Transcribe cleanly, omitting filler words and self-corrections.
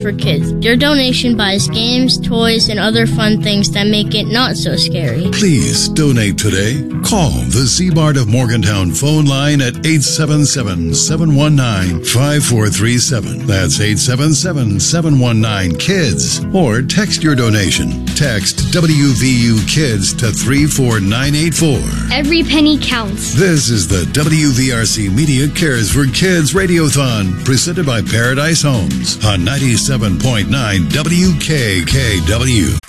for Kids. Your donation buys games, toys, and other fun things that make it not so scary. Please donate today. Call the Seabart of Morgantown phone line at 877-719-5437. That's 877-719-KIDS. Or text your donation. Text WVU Kids to 34984. Every penny counts. This is the WVRC Media Cares for Kids Radiothon, presented by Paradise Homes on 97.9 WKKW.